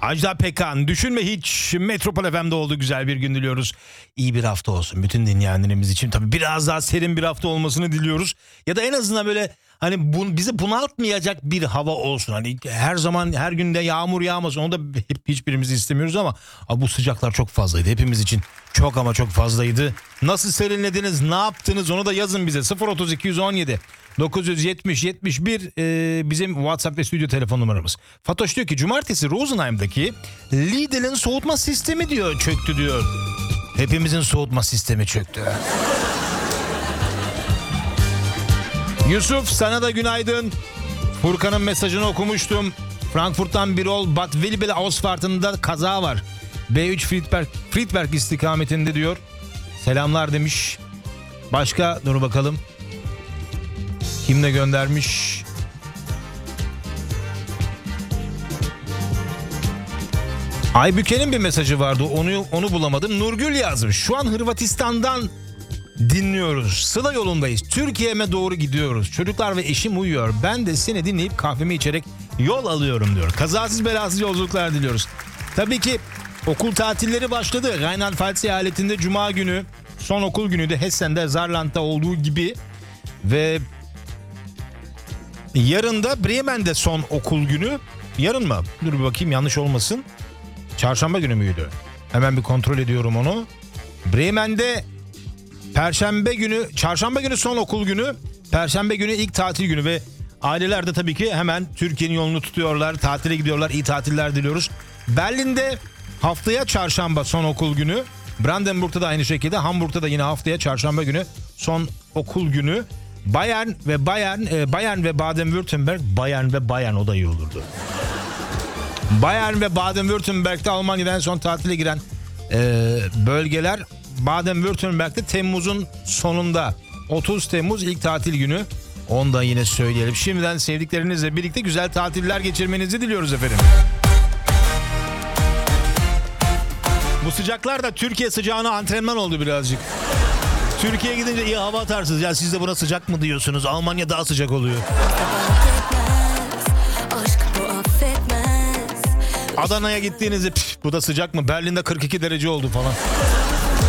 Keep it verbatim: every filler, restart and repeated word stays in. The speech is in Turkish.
Ajda Pekkan, düşünme hiç. Metropol F M'de olduğu güzel bir gün diliyoruz. İyi bir hafta olsun bütün dinleyenlerimiz için. Tabii biraz daha serin bir hafta olmasını diliyoruz. Ya da en azından böyle hani bu, bizi bunaltmayacak bir hava olsun. Hani her zaman her günde yağmur yağmasın. Onu da hep hiçbirimiz istemiyoruz ama abi bu sıcaklar çok fazlaydı. Hepimiz için çok ama çok fazlaydı. Nasıl serinlediniz, ne yaptınız onu da yazın bize. sıfır otuz iki on yedi dokuz yetmiş yetmiş bir e, bizim WhatsApp ve stüdyo telefon numaramız. Fatoş diyor ki cumartesi Rosenheim'daki Lidl'in soğutma sistemi diyor çöktü diyor. Hepimizin soğutma sistemi çöktü. Yusuf sana da günaydın. Furkan'ın mesajını okumuştum. Frankfurt'tan bir ol Bad Vilbel Ausfahrt'ında kaza var. B üç Friedberg, Friedberg istikametinde diyor. Selamlar demiş. Başka dur bakalım. Kim de göndermiş? Aybüke'nin bir mesajı vardı. Onu onu bulamadım. Nurgül yazmış. Şu an Hırvatistan'dan dinliyoruz. Sıla yolundayız. Türkiye'me doğru gidiyoruz. Çocuklar ve eşim uyuyor. Ben de seni dinleyip kahvemi içerek yol alıyorum diyor. Kazasız belasız yolculuklar diliyoruz. Tabii ki okul tatilleri başladı. Rheinland-Pfalz eyaletinde Cuma günü son okul günüydü. Hessen'de, Saarland'da olduğu gibi. Ve yarın da Bremen'de son okul günü. Yarın mı? Dur bir bakayım yanlış olmasın. Çarşamba günü müydü? Hemen bir kontrol ediyorum onu. Bremen'de Perşembe günü, çarşamba günü son okul günü, Perşembe günü ilk tatil günü ve aileler de tabii ki hemen Türkiye'nin yolunu tutuyorlar, tatile gidiyorlar, iyi tatiller diliyoruz. Berlin'de haftaya çarşamba son okul günü, Brandenburg'da da aynı şekilde, Hamburg'da da yine haftaya çarşamba günü son okul günü. Bayern ve Bayern, e, Bayern ve Baden-Württemberg, Bayern ve Bayern o da iyi olurdu. Bayern ve Baden-Württemberg'de Almanya'dan en son tatile giren e, bölgeler. Baden-Württemberg'de Temmuz'un sonunda otuz Temmuz ilk tatil günü. Onu da yine söyleyelim. Şimdiden sevdiklerinizle birlikte güzel tatiller geçirmenizi diliyoruz efendim. Bu sıcaklar da Türkiye sıcağına antrenman oldu birazcık. Türkiye'ye gidince iyi hava atarsınız. Ya siz de buna sıcak mı diyorsunuz? Almanya daha sıcak oluyor. Adana'ya gittiğinizde bu da sıcak mı? Berlin'de kırk iki derece oldu falan.